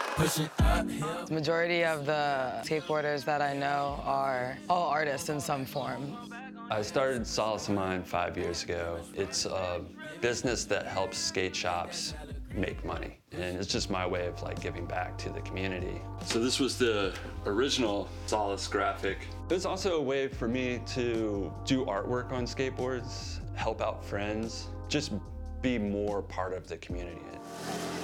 The majority of the skateboarders that I know are all artists in some form. I started Solace of Mine 5 years ago. It's a business that helps skate shops make money. And it's just my way of giving back to the community. So this was the original Solace graphic. It was also a way for me to do artwork on skateboards, help out friends, just be more part of the community.